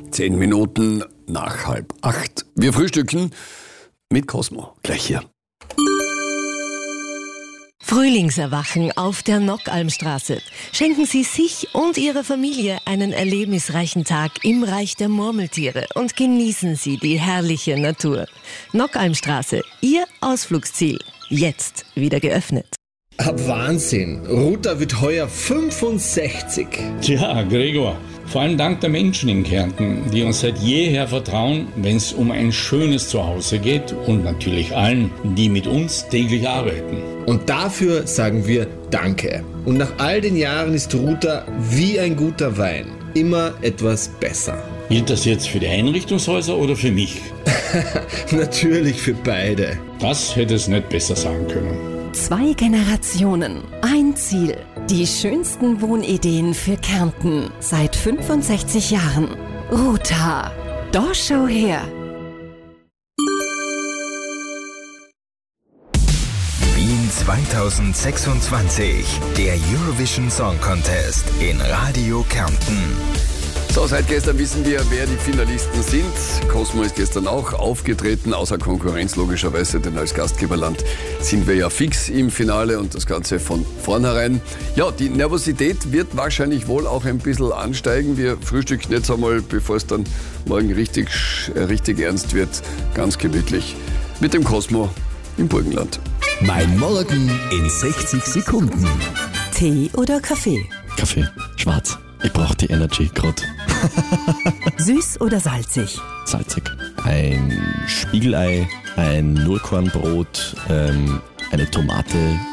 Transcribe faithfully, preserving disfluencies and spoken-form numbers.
Zehn Minuten nach halb acht. Wir frühstücken mit Cosmo. Gleich hier. Frühlingserwachen auf der Nockalmstraße. Schenken Sie sich und Ihrer Familie einen erlebnisreichen Tag im Reich der Murmeltiere und genießen Sie die herrliche Natur. Nockalmstraße, Ihr Ausflugsziel. Jetzt wieder geöffnet. Wahnsinn. Ruta wird heuer fünfundsechzig. Tja, Gregor, vor allem dank der Menschen in Kärnten, die uns seit jeher vertrauen, wenn es um ein schönes Zuhause geht und natürlich allen, die mit uns täglich arbeiten. Und dafür sagen wir Danke. Und nach all den Jahren ist Ruta wie ein guter Wein immer etwas besser. Gilt das jetzt für die Einrichtungshäuser oder für mich? Natürlich für beide. Das hätte es nicht besser sagen können. Zwei Generationen, ein Ziel. Die schönsten Wohnideen für Kärnten seit fünfundsechzig Jahren. Ruta. Da schau her. Wien zweitausendsechsundzwanzig. Der Eurovision Song Contest in Radio Kärnten. So, seit gestern wissen wir, wer die Finalisten sind. Cosmo ist gestern auch aufgetreten, außer Konkurrenz logischerweise, denn als Gastgeberland sind wir ja fix im Finale und das Ganze von vornherein. Ja, die Nervosität wird wahrscheinlich wohl auch ein bisschen ansteigen. Wir frühstücken jetzt einmal, bevor es dann morgen richtig, richtig ernst wird, ganz gemütlich mit dem Cosmo im Burgenland. Mein Morgen in sechzig Sekunden. Tee oder Kaffee? Kaffee, schwarz. Ich brauche die Energy gerade. Süß oder salzig? Salzig. Ein Spiegelei, ein Nurkornbrot, ähm, eine Tomate